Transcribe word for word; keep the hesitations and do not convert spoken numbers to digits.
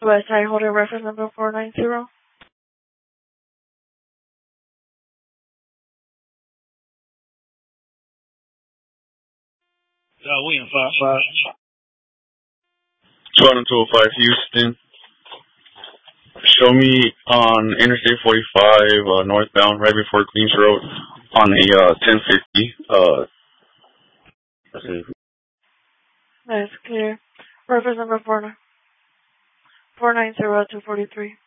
West Side Holder reference number four nine zero. Uh, William five five. two oh five Houston. Show me on Interstate forty-five, uh, northbound, right before Queens Road, on a uh, ten fifty. Uh, That's clear. Reference number four nine zero two four three.